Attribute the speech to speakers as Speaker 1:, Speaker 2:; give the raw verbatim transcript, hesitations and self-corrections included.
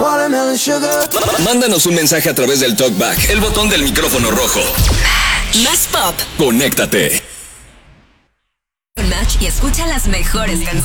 Speaker 1: watermelon sugar.
Speaker 2: Mándanos un mensaje a través del TalkBack, el botón del micrófono rojo.
Speaker 3: Más pop.
Speaker 2: Conéctate.
Speaker 3: Match y escucha las mejores canciones.